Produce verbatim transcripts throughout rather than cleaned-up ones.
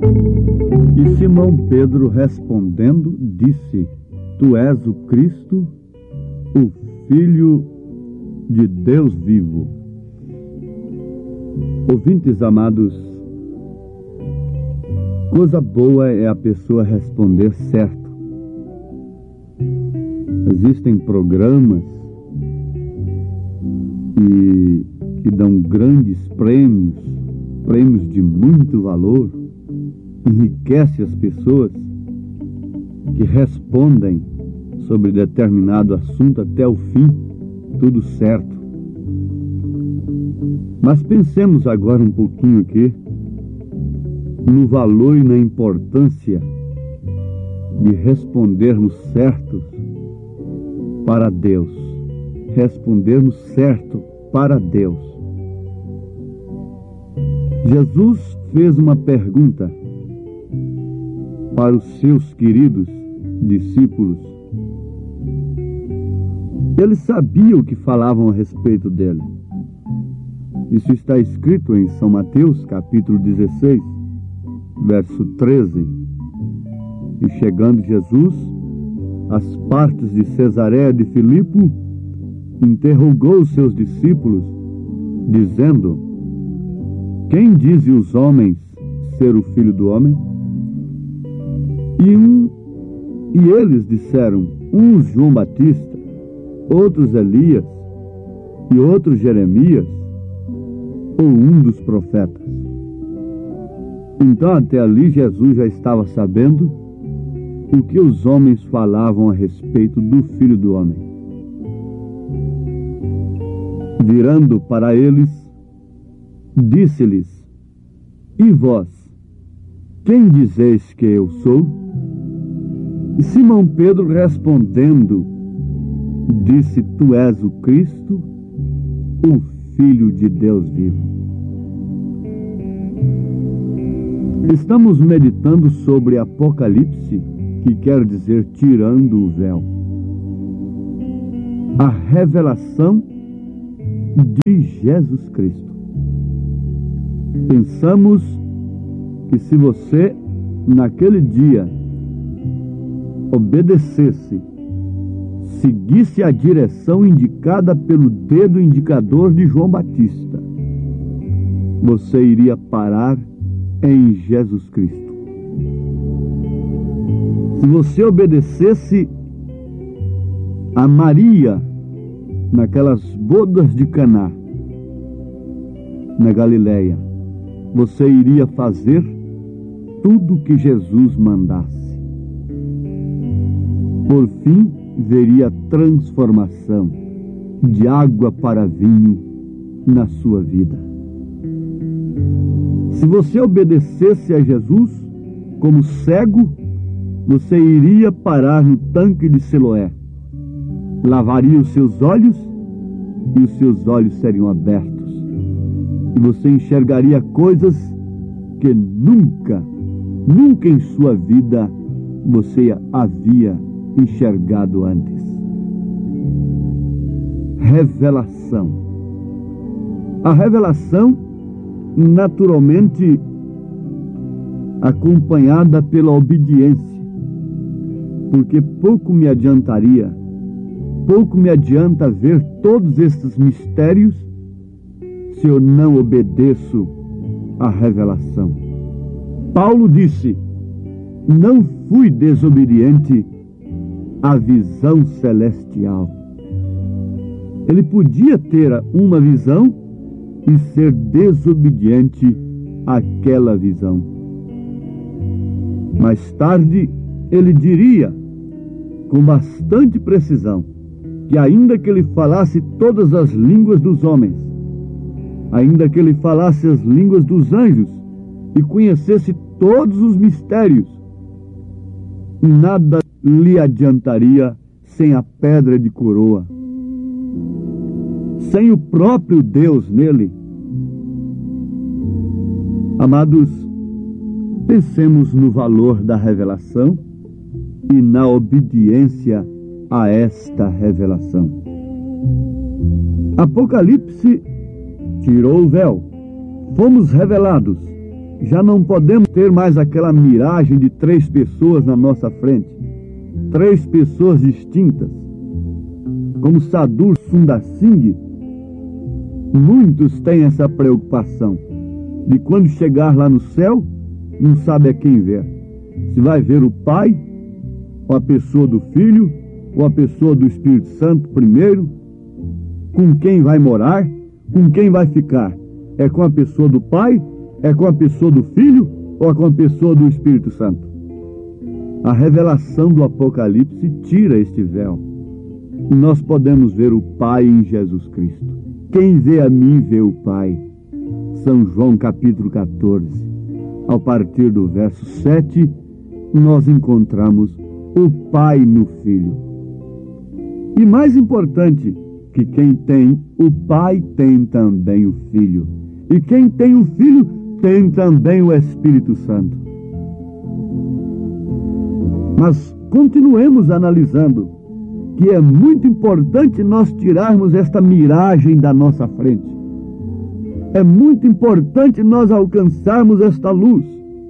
E Simão Pedro respondendo disse: Tu és o Cristo, o Filho de Deus vivo. Ouvintes amados, coisa boa é a pessoa responder certo. Existem programas e, que dão grandes prêmios, prêmios de muito valor, enriquece as pessoas que respondem sobre determinado assunto até o fim, tudo certo. Mas pensemos agora um pouquinho aqui no valor e na importância de respondermos certos para Deus. Respondermos certo para Deus. Jesus fez uma pergunta para os seus queridos discípulos. Eles sabiam o que falavam a respeito dele. Isso está escrito em São Mateus, capítulo dezesseis, verso treze. E chegando Jesus às partes de Cesareia de Filipe, interrogou os seus discípulos, dizendo: Quem dizem os homens ser o Filho do Homem? E, um, e eles disseram, uns João Batista, outros Elias, e outros Jeremias, ou um dos profetas. Então até ali Jesus já estava sabendo o que os homens falavam a respeito do Filho do Homem. Virando para eles, disse-lhes: E vós, quem dizeis que eu sou? E Simão Pedro respondendo, disse: Tu és o Cristo, o Filho de Deus vivo. Estamos meditando sobre Apocalipse, que quer dizer tirando o véu. A revelação de Jesus Cristo. Pensamos que se você, naquele dia, obedecesse, seguisse a direção indicada pelo dedo indicador de João Batista, você iria parar em Jesus Cristo. Se você obedecesse a Maria naquelas bodas de Caná, na Galileia, você iria fazer tudo o que Jesus mandasse. Por fim, veria transformação de água para vinho na sua vida. Se você obedecesse a Jesus como cego, você iria parar no tanque de Siloé, lavaria os seus olhos e os seus olhos seriam abertos, e você enxergaria coisas que nunca, nunca em sua vida você havia enxergado antes. Revelação. A revelação, naturalmente, acompanhada pela obediência, porque pouco me adiantaria, pouco me adianta ver todos estes mistérios se eu não obedeço à revelação. Paulo disse: não fui desobediente à visão celestial. Ele podia ter uma visão e ser desobediente àquela visão. Mais tarde, ele diria, com bastante precisão, que ainda que ele falasse todas as línguas dos homens, ainda que ele falasse as línguas dos anjos e conhecesse todos os mistérios, nada lhe adiantaria sem a pedra de coroa, sem o próprio Deus nele. Amados, pensemos no valor da revelação e na obediência a esta revelação. Apocalipse tirou o véu. Fomos revelados Já não podemos ter mais aquela miragem de três pessoas na nossa frente, três pessoas distintas. Como Sadhu Sundar Singh, muitos têm essa preocupação de quando chegar lá no céu, não sabe a quem ver. Se vai ver o Pai, ou a pessoa do Filho, ou a pessoa do Espírito Santo primeiro, com quem vai morar, com quem vai ficar. É com a pessoa do Pai, é com a pessoa do Filho, ou é com a pessoa do Espírito Santo? A revelação do Apocalipse tira este véu. E nós podemos ver o Pai em Jesus Cristo. Quem vê a mim, vê o Pai. São João capítulo quatorze. Ao partir do verso sete, nós encontramos o Pai no Filho. E mais importante, que quem tem o Pai tem também o Filho. E quem tem o Filho tem também o Espírito Santo. Mas continuemos analisando que é muito importante nós tirarmos esta miragem da nossa frente. É muito importante nós alcançarmos esta luz.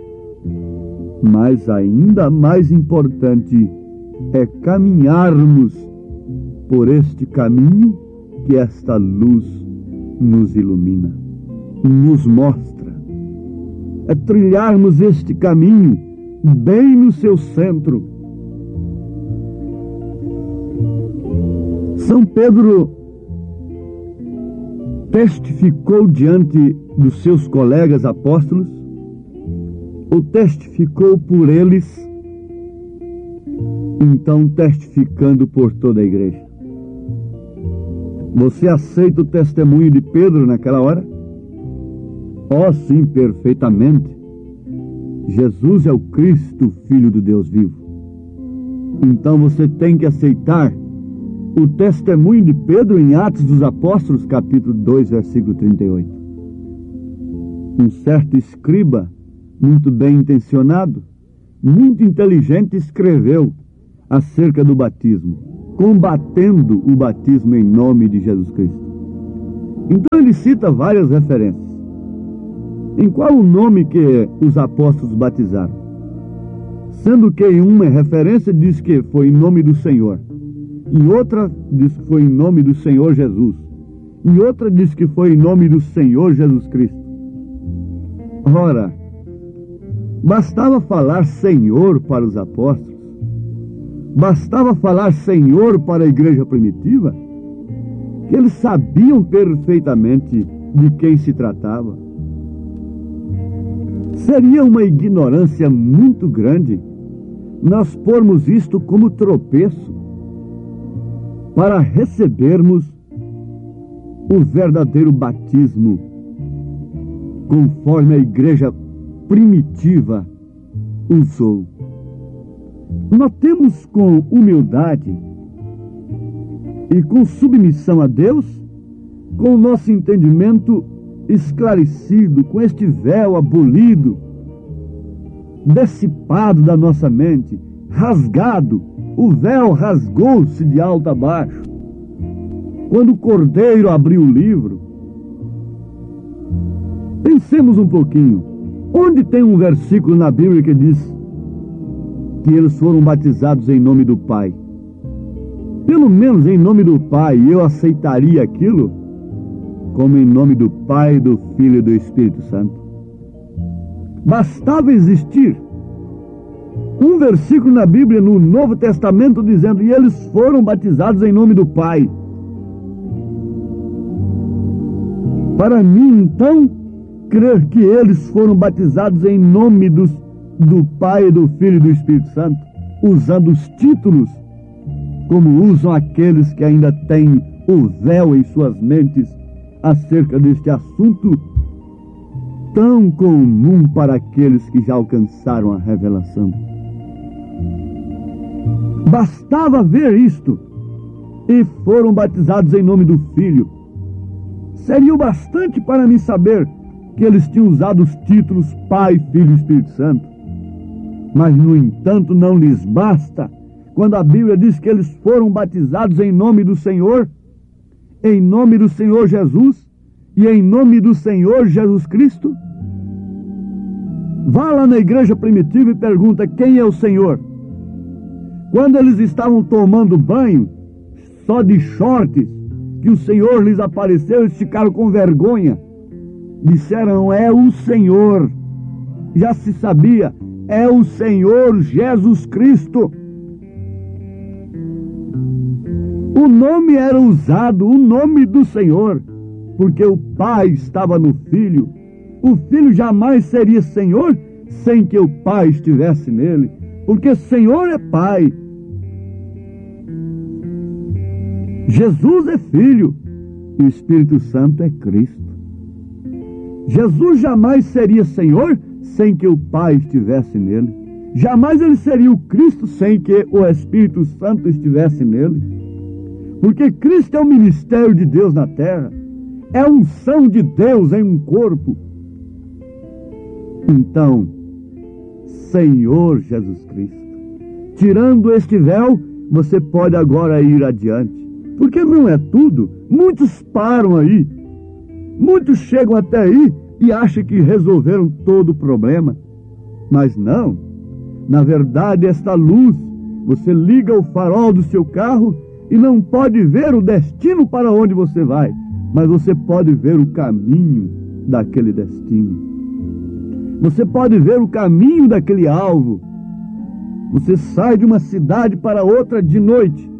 Mas ainda mais importante é caminharmos por este caminho que esta luz nos ilumina, nos mostra. É trilharmos este caminho bem no seu centro. São Pedro testificou diante dos seus colegas apóstolos, ou testificou por eles, então testificando por toda a igreja. Você aceita o testemunho de Pedro naquela hora? Oh, sim, perfeitamente. Jesus é o Cristo, Filho do Deus vivo. Então você tem que aceitar o testemunho de Pedro em Atos dos Apóstolos, capítulo dois, versículo trinta e oito. Um certo escriba, muito bem intencionado, muito inteligente, escreveu acerca do batismo, combatendo o batismo em nome de Jesus Cristo. Então ele cita várias referências. Em qual o nome que os apóstolos batizaram? Sendo que em uma referência diz que foi em nome do Senhor, em outra diz que foi em nome do Senhor Jesus, em outra diz que foi em nome do Senhor Jesus Cristo. Ora, bastava falar Senhor para os apóstolos? Bastava falar Senhor para a igreja primitiva? Que eles sabiam perfeitamente de quem se tratava. Seria uma ignorância muito grande nós pormos isto como tropeço para recebermos o verdadeiro batismo, conforme a igreja primitiva usou. Notemos com humildade e com submissão a Deus, com o nosso entendimento esclarecido, com este véu abolido, dissipado da nossa mente, rasgado, o véu rasgou-se de alto a baixo. Quando o Cordeiro abriu o livro, pensemos um pouquinho, onde tem um versículo na Bíblia que diz que eles foram batizados em nome do Pai? Pelo menos em nome do Pai, eu aceitaria aquilo como em nome do Pai, do Filho e do Espírito Santo. Bastava existir um versículo na Bíblia, no Novo Testamento, dizendo: e eles foram batizados em nome do Pai. Para mim, então, crer que eles foram batizados em nome dos, do Pai, do Filho e do Espírito Santo, usando os títulos, como usam aqueles que ainda têm o véu em suas mentes acerca deste assunto tão comum para aqueles que já alcançaram a revelação. Bastava ver isto, e foram batizados em nome do Filho. Seria o bastante para mim saber que eles tinham usado os títulos Pai, Filho e Espírito Santo. Mas, no entanto, não lhes basta quando a Bíblia diz que eles foram batizados em nome do Senhor, em nome do Senhor Jesus e em nome do Senhor Jesus Cristo. Vá lá na igreja primitiva e pergunta quem é o Senhor. Quando eles estavam tomando banho, só de shorts, que o Senhor lhes apareceu, eles ficaram com vergonha. Disseram, é o Senhor. Já se sabia, é o Senhor Jesus Cristo. O nome era usado, o nome do Senhor, porque o Pai estava no Filho. O Filho jamais seria Senhor sem que o Pai estivesse nele, porque Senhor é Pai. Jesus é Filho e o Espírito Santo é Cristo. Jesus jamais seria Senhor sem que o Pai estivesse nele. Jamais ele seria o Cristo sem que o Espírito Santo estivesse nele. Porque Cristo é o ministério de Deus na terra. É a unção de Deus em um corpo. Então, Senhor Jesus Cristo, tirando este véu, você pode agora ir adiante. Porque não é tudo. Muitos param aí. Muitos chegam até aí e acham que resolveram todo o problema. Mas não. Na verdade, esta luz, você liga o farol do seu carro e não pode ver o destino para onde você vai, mas você pode ver o caminho daquele destino. Você pode ver o caminho daquele alvo. Você sai de uma cidade para outra de noite